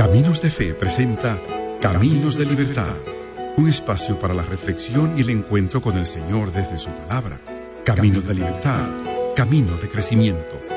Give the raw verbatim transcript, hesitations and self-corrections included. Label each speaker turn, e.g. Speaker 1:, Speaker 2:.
Speaker 1: Caminos de Fe presenta Caminos de Libertad, un espacio para la reflexión y el encuentro con el Señor desde su palabra. Caminos de Libertad, caminos de crecimiento,